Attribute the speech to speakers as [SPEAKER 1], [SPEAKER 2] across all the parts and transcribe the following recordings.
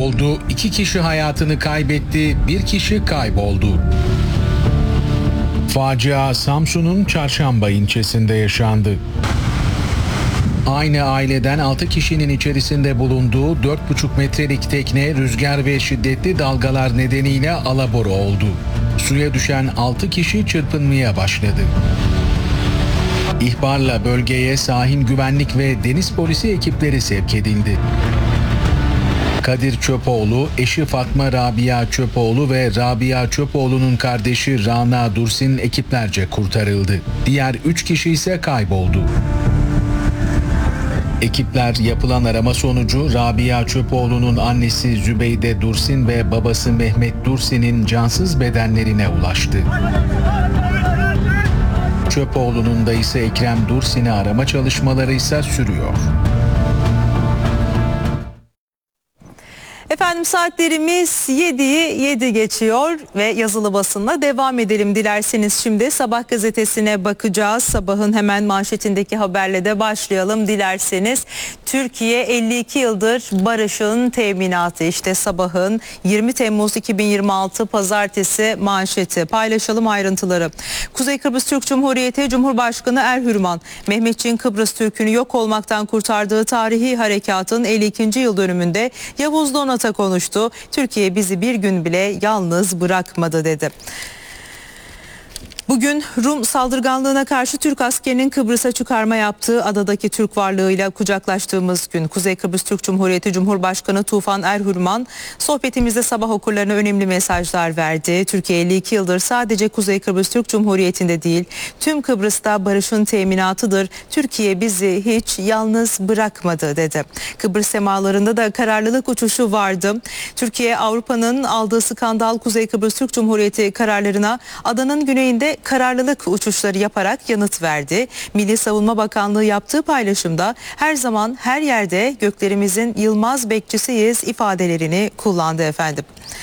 [SPEAKER 1] oldu, 2 kişi hayatını kaybetti, 1 kişi kayboldu. Facia Samsun'un Çarşamba ilçesinde yaşandı. Aynı aileden 6 kişinin içerisinde bulunduğu 4,5 metrelik tekne rüzgar ve şiddetli dalgalar nedeniyle alabora oldu. Suya düşen 6 kişi çırpınmaya başladı. İhbarla bölgeye sahil güvenlik ve deniz polisi ekipleri sevk edildi. Kadir Çöpoğlu, eşi Fatma Rabia Çöpoğlu ve Rabia Çöpoğlu'nun kardeşi Rana Dursin ekiplerce kurtarıldı. Diğer 3 kişi ise kayboldu. Ekipler yapılan arama sonucu Rabia Çöpoğlu'nun annesi Zübeyde Dursin ve babası Mehmet Dursin'in cansız bedenlerine ulaştı. Çöpoğlu'nun dayısı Ekrem Dursin'i arama çalışmaları ise sürüyor.
[SPEAKER 2] Efendim saatlerimiz 7'yi 7 geçiyor ve yazılı basınla devam edelim dilerseniz. Şimdi Sabah gazetesine bakacağız. Sabahın hemen manşetindeki haberle de başlayalım dilerseniz. Türkiye 52 yıldır barışın teminatı, işte Sabahın 20 Temmuz 2026 Pazartesi manşeti. Paylaşalım ayrıntıları. Kuzey Kıbrıs Türk Cumhuriyeti Cumhurbaşkanı Erhürman, Mehmetçiğin Kıbrıs Türk'ünü yok olmaktan kurtardığı tarihi harekatın 52. yıl dönümünde Yavuz Donat'a konuştu. Türkiye bizi bir gün bile yalnız bırakmadı dedi. Bugün Rum saldırganlığına karşı Türk askerinin Kıbrıs'a çıkarma yaptığı adadaki Türk varlığıyla kucaklaştığımız gün. Kuzey Kıbrıs Türk Cumhuriyeti Cumhurbaşkanı Tufan Erhürman sohbetimizde sabah okurlarına önemli mesajlar verdi. Türkiye 52 yıldır sadece Kuzey Kıbrıs Türk Cumhuriyeti'nde değil, tüm Kıbrıs'ta barışın teminatıdır. Türkiye bizi hiç yalnız bırakmadı dedi. Kıbrıs semalarında da kararlılık uçuşu vardı. Türkiye, Avrupa'nın aldığı skandal Kuzey Kıbrıs Türk Cumhuriyeti kararlarına adanın güneyinde kararlılık uçuşları yaparak yanıt verdi. Milli Savunma Bakanlığı yaptığı paylaşımda her zaman her yerde göklerimizin yılmaz bekçisiyiz ifadelerini kullandı efendim.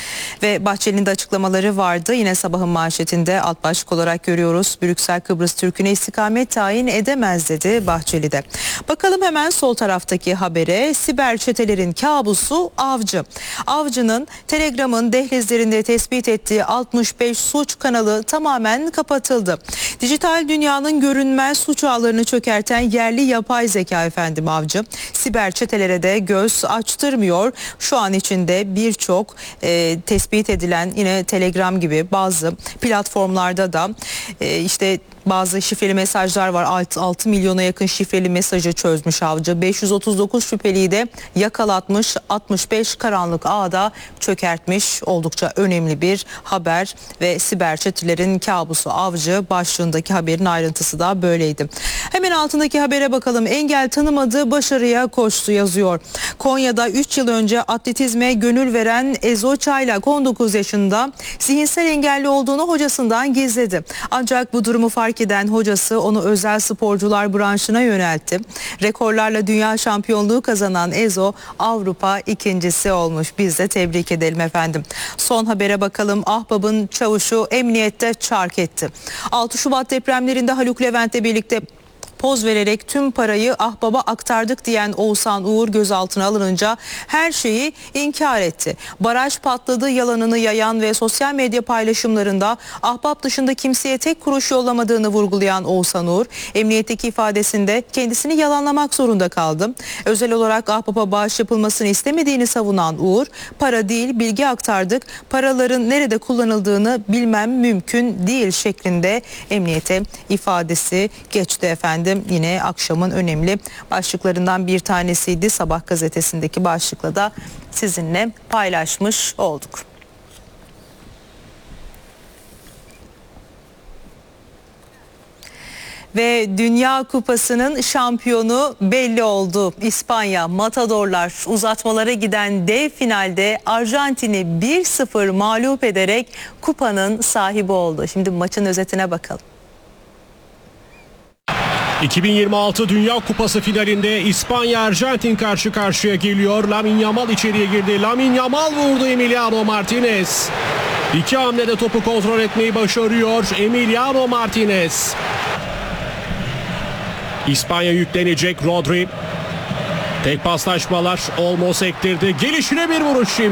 [SPEAKER 2] Ve Bahçeli'nin de açıklamaları vardı. Yine Sabahın manşetinde alt başlık olarak görüyoruz. Brüksel Kıbrıs Türk'üne istikamet tayin edemez dedi Bahçeli de. Bakalım hemen sol taraftaki habere. Siber çetelerin kabusu avcı. Avcı'nın Telegram'ın dehlizlerinde tespit ettiği 65 suç kanalı tamamen kapatıldı. Dijital dünyanın görünmez suç ağlarını çökerten yerli yapay zeka efendim Avcı. Siber çetelere de göz açtırmıyor. Şu an içinde birçok tespit edilen yine Telegram gibi bazı platformlarda da işte bazı şifreli mesajlar var. 6 milyona yakın şifreli mesajı çözmüş Avcı. 539 şüpheliyi de yakalatmış. 65 karanlık ağda çökertmiş. Oldukça önemli bir haber ve siber çetelerin kabusu Avcı başlığındaki haberin ayrıntısı da böyleydi. Hemen altındaki habere bakalım. Engel tanımadığı başarıya koştu yazıyor. Konya'da 3 yıl önce atletizme gönül veren Ezo Çaylak 19 yaşında zihinsel engelli olduğunu hocasından gizledi. Ancak bu durumu fark eden hocası onu özel sporcular branşına yöneltti. Rekorlarla dünya şampiyonluğu kazanan Ezo Avrupa ikincisi olmuş. Biz de tebrik edelim efendim. Son habere bakalım. Ahbap'ın çavuşu emniyette çark etti. 6 Şubat depremlerinde Haluk Levent'le birlikte poz vererek tüm parayı Ahbap'a aktardık diyen Oğuzhan Uğur gözaltına alınınca her şeyi inkar etti. Baraj patladı yalanını yayan ve sosyal medya paylaşımlarında Ahbap dışında kimseye tek kuruş yollamadığını vurgulayan Oğuzhan Uğur, emniyetteki ifadesinde kendisini yalanlamak zorunda kaldı. Özel olarak Ahbap'a bağış yapılmasını istemediğini savunan Uğur, para değil bilgi aktardık, paraların nerede kullanıldığını bilmem mümkün değil şeklinde emniyete ifadesi geçti efendim. Yine akşamın önemli başlıklarından bir tanesiydi. Sabah gazetesindeki başlıkla da sizinle paylaşmış olduk. Ve Dünya Kupası'nın şampiyonu belli oldu. İspanya Matadorlar uzatmalara giden dev finalde Arjantin'i 1-0 mağlup ederek kupanın sahibi oldu. Şimdi maçın özetine bakalım.
[SPEAKER 3] 2026 Dünya Kupası finalinde İspanya-Arjantin karşı karşıya geliyor. Lamine Yamal içeriye girdi. Lamine Yamal vurdu Emiliano Martinez. İki hamlede topu kontrol etmeyi başarıyor Emiliano Martinez. İspanya yüklenecek Rodri. Tek paslaşmalar Olmo sektirdi. Gelişine bir vuruş şimdi.